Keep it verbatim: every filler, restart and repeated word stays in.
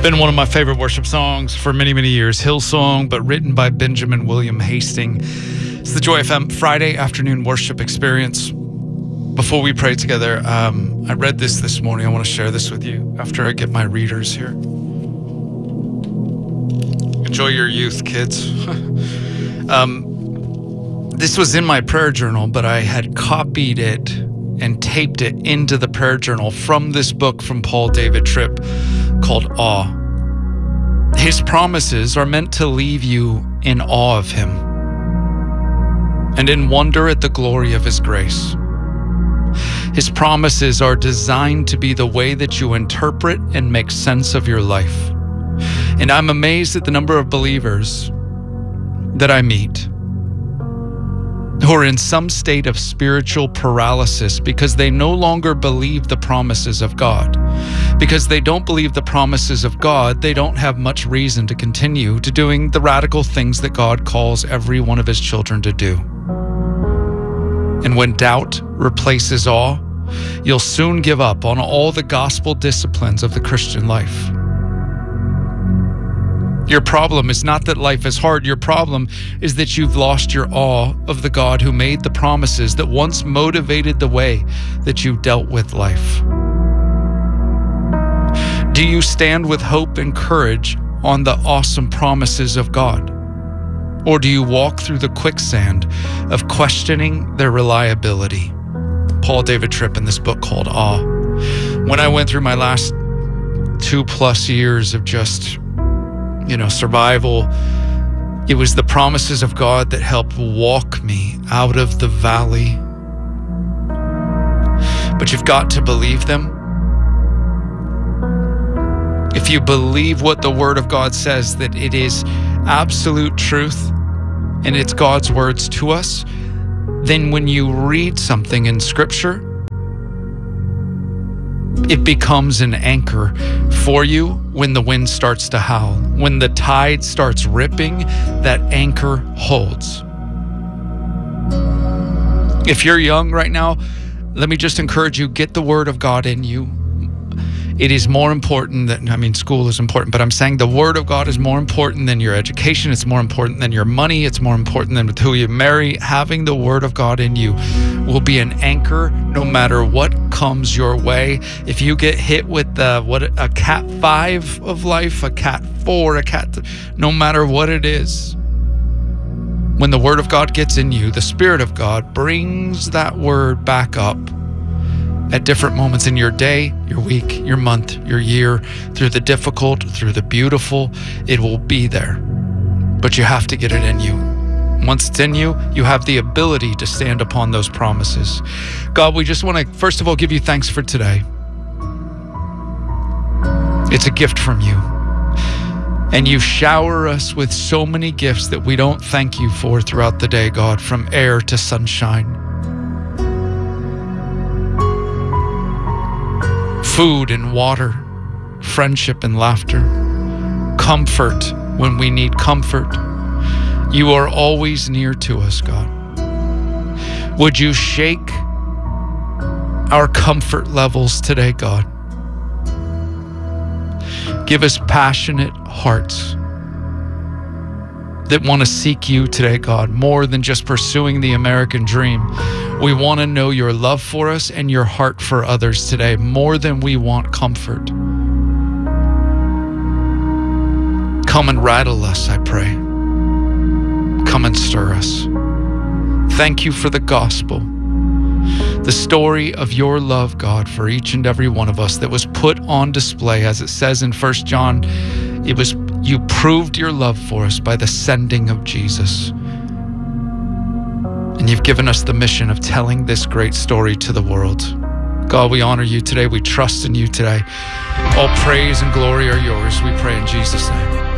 Been one of my favorite worship songs for many, many years. Hillsong, but written by Benjamin William Hasting. It's the Joy F M Friday afternoon worship experience. Before we pray together, um, I read this this morning. I want to share this with you after I get my readers here. Enjoy your youth, kids. um, this was in my prayer journal, but I had copied it and taped it into the prayer journal from this book from Paul David Tripp called Awe. His promises are meant to leave you in awe of him and in wonder at the glory of his grace. His promises are designed to be the way that you interpret and make sense of your life. And I'm amazed at the number of believers that I meet who are in some state of spiritual paralysis because they no longer believe the promises of God. Because they don't believe the promises of God, they don't have much reason to continue to doing the radical things that God calls every one of his children to do. And when doubt replaces awe, you'll soon give up on all the gospel disciplines of the Christian life. Your problem is not that life is hard. Your problem is that you've lost your awe of the God who made the promises that once motivated the way that you dealt with life. Do you stand with hope and courage on the awesome promises of God? Or do you walk through the quicksand of questioning their reliability? Paul David Tripp in this book called Awe. When I went through my last two plus years of just you know, survival, it was the promises of God that helped walk me out of the valley. But you've got to believe them. If you believe what the Word of God says, that it is absolute truth and it's God's words to us, then when you read something in Scripture, it becomes an anchor for you when the wind starts to howl. When the tide starts ripping, that anchor holds. If you're young right now, let me just encourage you, get the Word of God in you. It is more important than, I mean, school is important, but I'm saying the Word of God is more important than your education. It's more important than your money. It's more important than who you marry. Having the Word of God in you will be an anchor no matter what comes your way. If you get hit with the, what, a cat five of life, a cat four, a cat, no matter what it is, when the Word of God gets in you, the Spirit of God brings that Word back up at different moments in your day, your week, your month, your year, through the difficult, through the beautiful. It will be there, but you have to get it in you. Once it's in you, you have the ability to stand upon those promises. God, we just want to, first of all, give you thanks for today. It's a gift from you. And you shower us with so many gifts that we don't thank you for throughout the day, God, from air to sunshine. Food and water, friendship and laughter, comfort when we need comfort. You are always near to us, God. Would you shake our comfort levels today, God? Give us passionate hearts that want to seek you today, God, more than just pursuing the American dream. We want to know your love for us and your heart for others today, more than we want comfort. Come and rattle us, I pray. Come and stir us. Thank you for the gospel, the story of your love, God, for each and every one of us that was put on display. As it says in First John, it was you proved your love for us by the sending of Jesus. And you've given us the mission of telling this great story to the world. God, we honor you today. We trust in you today. All praise and glory are yours. We pray in Jesus' name.